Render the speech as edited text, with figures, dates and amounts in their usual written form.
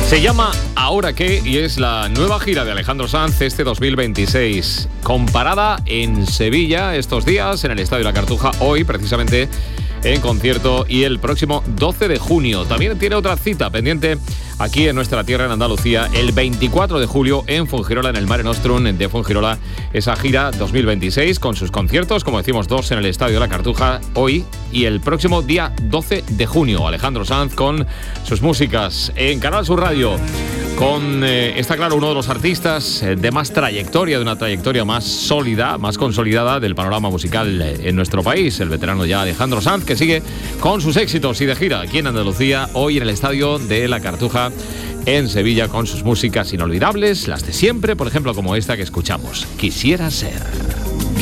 Se llama Ahora qué y es la nueva gira de Alejandro Sanz este 2026. Comparada en Sevilla estos días, en el Estadio La Cartuja, hoy precisamente en concierto, y el próximo 12 de junio. También tiene otra cita pendiente aquí en nuestra tierra, en Andalucía, el 24 de julio en Fuengirola, en el Mare Nostrum de Fuengirola. Esa gira 2026 con sus conciertos, como decimos, 2 en el Estadio La Cartuja hoy y el próximo día 12 de junio. Alejandro Sanz con sus músicas en Canal Sur Radio. Está claro, uno de los artistas de más trayectoria, de una trayectoria más sólida, más consolidada del panorama musical en nuestro país, el veterano ya Alejandro Sanz, que sigue con sus éxitos y de gira aquí en Andalucía, hoy en el Estadio de La Cartuja en Sevilla, con sus músicas inolvidables, las de siempre, por ejemplo, como esta que escuchamos, Quisiera ser.